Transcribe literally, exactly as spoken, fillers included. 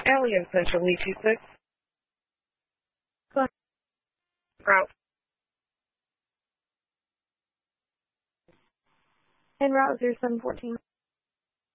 Alien Central E T six. Route. En route zero seven fourteen.